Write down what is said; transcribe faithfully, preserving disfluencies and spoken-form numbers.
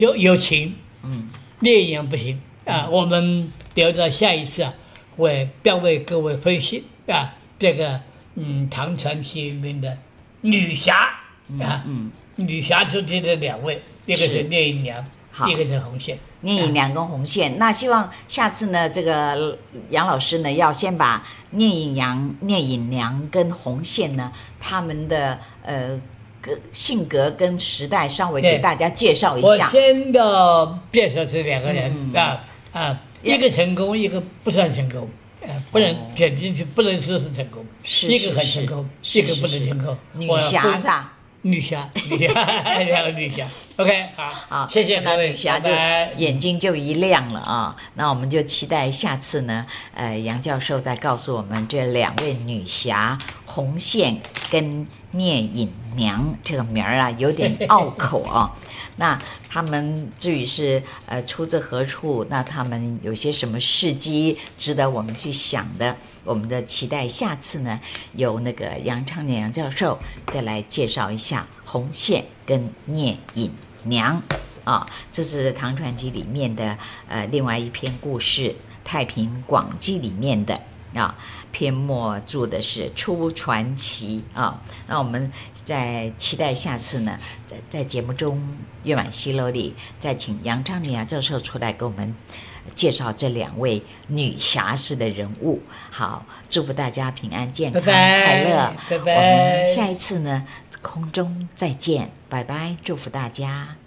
有有情，嗯，烈阳不行啊。我们留着下一次啊，会再为各位分析啊，这个嗯唐传奇里面的女侠啊，嗯，女侠就这这两位，一个是聂隐娘，一个是红线。 聂隐娘跟红线，那希望下次呢，这个杨老师呢，要先把聂隐娘、聂隐娘跟红线呢，他们的呃性格跟时代稍微给大家介绍一下。 我先要介绍这两个人、嗯、啊啊，一个成功，一个不算成功，呃，不能选进去，不能说是成功， 是一个很成功，一个不能成功。 女侠是吧？ 女侠，女侠，两个女侠。OK， 好， 好， 谢谢各位， 女侠就眼睛就一亮了啊。那我们就期待下次呢，呃，杨教授再告诉我们这两位女侠红线跟聂隐娘这个名儿啊，有点拗口啊。那他们至于是呃出自何处，那他们有些什么事迹值得我们去想的，我们的期待下次呢，由那个杨昌年杨教授再来介绍一下红线跟聂隐娘啊，这是唐传奇里面的呃另外一篇故事，《太平广记》里面的。啊，篇末注的是出传奇啊，那我们在期待下次呢，在在节目中月满西楼里，再请杨昌年教授出来给我们介绍这两位女侠式的人物。好，祝福大家平安健康快乐， 拜拜， 我们下一次呢空中再见，拜拜，祝福大家。